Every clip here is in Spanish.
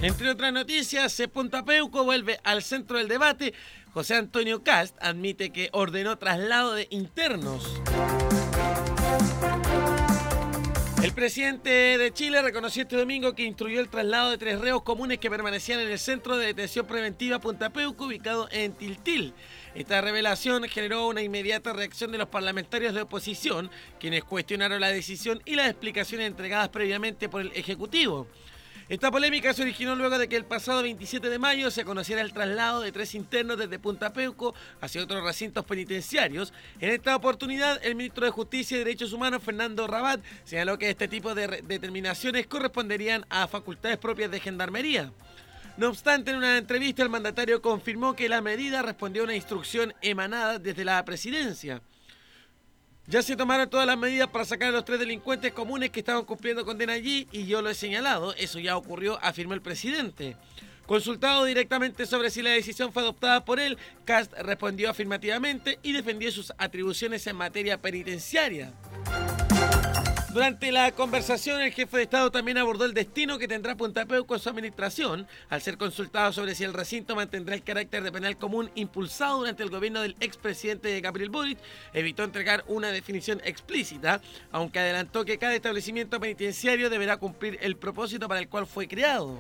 Entre otras noticias, Punta Peuco vuelve al centro del debate. José Antonio Kast admite que ordenó traslado de internos. El presidente de Chile reconoció este domingo que instruyó el traslado de 3 reos comunes que permanecían en el centro de detención preventiva Punta Peuco, ubicado en Tiltil. Esta revelación generó una inmediata reacción de los parlamentarios de oposición, quienes cuestionaron la decisión y las explicaciones entregadas previamente por el Ejecutivo. Esta polémica se originó luego de que el pasado 27 de mayo se conociera el traslado de 3 internos desde Punta Peuco hacia otros recintos penitenciarios. En esta oportunidad, el ministro de Justicia y Derechos Humanos, Fernando Rabat, señaló que este tipo de determinaciones corresponderían a facultades propias de Gendarmería. No obstante, en una entrevista, el mandatario confirmó que la medida respondió a una instrucción emanada desde la presidencia. Ya se tomaron todas las medidas para sacar a los 3 delincuentes comunes que estaban cumpliendo condena allí y yo lo he señalado, eso ya ocurrió, afirmó el presidente. Consultado directamente sobre si la decisión fue adoptada por él, Kast respondió afirmativamente y defendió sus atribuciones en materia penitenciaria. Durante la conversación, el jefe de Estado también abordó el destino que tendrá Punta Peuco en su administración, al ser consultado sobre si el recinto mantendrá el carácter de penal común impulsado durante el gobierno del expresidente Gabriel Boric. Evitó entregar una definición explícita, aunque adelantó que cada establecimiento penitenciario deberá cumplir el propósito para el cual fue creado.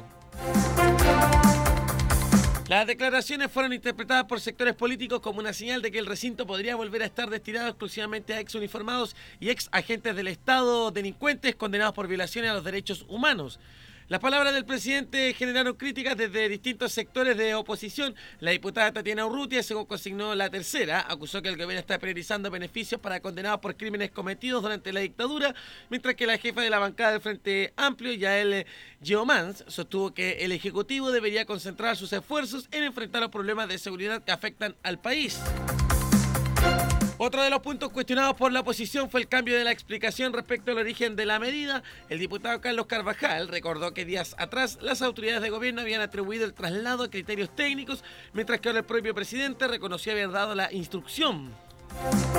Las declaraciones fueron interpretadas por sectores políticos como una señal de que el recinto podría volver a estar destinado exclusivamente a exuniformados y ex agentes del Estado delincuentes condenados por violaciones a los derechos humanos. Las palabras del presidente generaron críticas desde distintos sectores de oposición. La diputada Tatiana Urrutia, según consignó La Tercera, acusó que el gobierno está priorizando beneficios para condenados por crímenes cometidos durante la dictadura, mientras que la jefa de la bancada del Frente Amplio, Yael Geomans, sostuvo que el Ejecutivo debería concentrar sus esfuerzos en enfrentar los problemas de seguridad que afectan al país. Otro de los puntos cuestionados por la oposición fue el cambio de la explicación respecto al origen de la medida. El diputado Carlos Carvajal recordó que días atrás las autoridades de gobierno habían atribuido el traslado a criterios técnicos, mientras que ahora el propio presidente reconoció haber dado la instrucción.